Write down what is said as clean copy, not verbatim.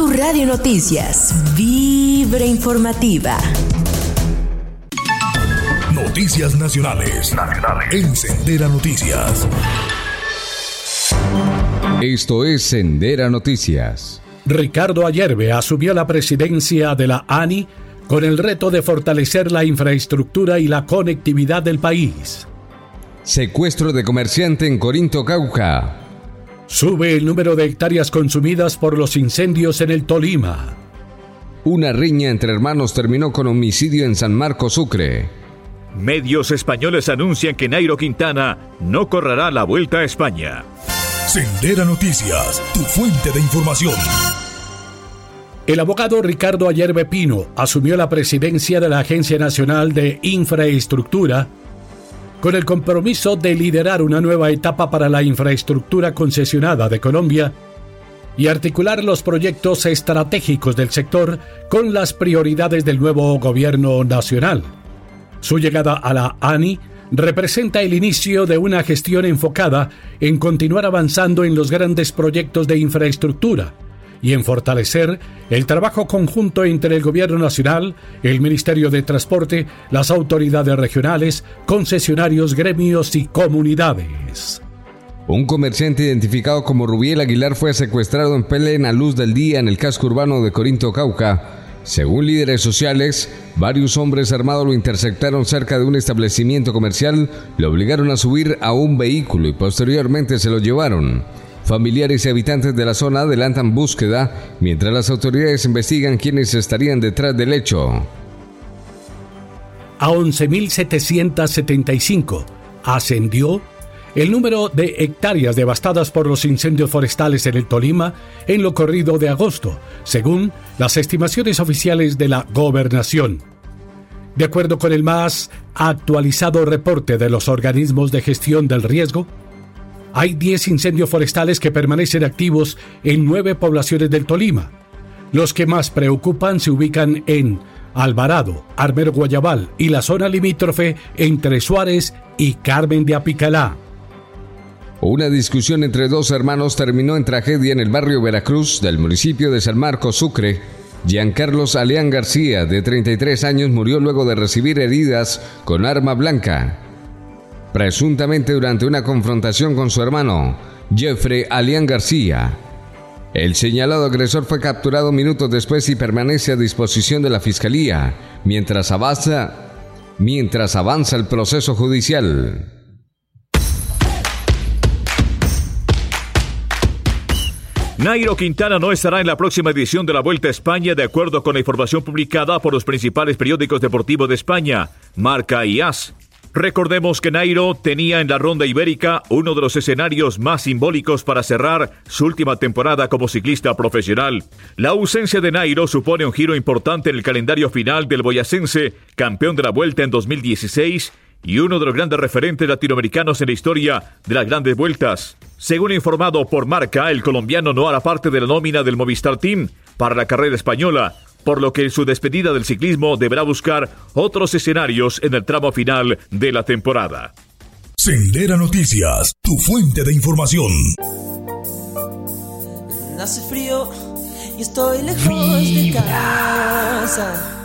Tu Radio Noticias, Vibra Informativa. Noticias nacionales. En Sendera Noticias. Esto es Sendera Noticias. Ricardo Ayerbe asumió la presidencia de la ANI con el reto de fortalecer la infraestructura y la conectividad del país. Secuestro de comerciante en Corinto, Cauca. Sube el número de hectáreas consumidas por los incendios en el Tolima. Una riña entre hermanos terminó con homicidio en San Marcos, Sucre. Medios españoles anuncian que Nairo Quintana no correrá la Vuelta a España. Sendera Noticias, tu fuente de información. El abogado Ricardo Ayerbe Pino asumió la presidencia de la Agencia Nacional de Infraestructura con el compromiso de liderar una nueva etapa para la infraestructura concesionada de Colombia y articular los proyectos estratégicos del sector con las prioridades del nuevo gobierno nacional. Su llegada a la ANI representa el inicio de una gestión enfocada en continuar avanzando en los grandes proyectos de infraestructura y en fortalecer el trabajo conjunto entre el Gobierno Nacional, el Ministerio de Transporte, las autoridades regionales, concesionarios, gremios y comunidades. Un comerciante identificado como Rubiel Aguilar fue secuestrado en plena luz del día en el casco urbano de Corinto, Cauca. Según líderes sociales, varios hombres armados lo interceptaron cerca de un establecimiento comercial, lo obligaron a subir a un vehículo y posteriormente se lo llevaron. Familiares y habitantes de la zona adelantan búsqueda, mientras las autoridades investigan quiénes estarían detrás del hecho. A 11.775 ascendió el número de hectáreas devastadas por los incendios forestales en el Tolima en lo corrido de agosto, según las estimaciones oficiales de la Gobernación. De acuerdo con el más actualizado reporte de los organismos de gestión del riesgo, hay 10 incendios forestales que permanecen activos en 9 poblaciones del Tolima. Los que más preocupan se ubican en Alvarado, Armero Guayabal y la zona limítrofe entre Suárez y Carmen de Apicalá. Una discusión entre dos hermanos terminó en tragedia en el barrio Veracruz del municipio de San Marcos, Sucre. Giancarlos Aleán García, de 33 años, murió luego de recibir heridas con arma blanca, presuntamente durante una confrontación con su hermano, Jeffrey Aleán García. El señalado agresor fue capturado minutos después y permanece a disposición de la Fiscalía, mientras avanza el proceso judicial. Nairo Quintana no estará en la próxima edición de la Vuelta a España, de acuerdo con la información publicada por los principales periódicos deportivos de España, Marca y AS. Recordemos que Nairo tenía en la Ronda Ibérica uno de los escenarios más simbólicos para cerrar su última temporada como ciclista profesional. La ausencia de Nairo supone un giro importante en el calendario final del boyacense, campeón de la Vuelta en 2016 y uno de los grandes referentes latinoamericanos en la historia de las grandes vueltas. Según informado por Marca, el colombiano no hará parte de la nómina del Movistar Team para la carrera española, por lo que en su despedida del ciclismo deberá buscar otros escenarios en el tramo final de la temporada. Sendera Noticias, tu fuente de información. Hace frío y estoy lejos de casa.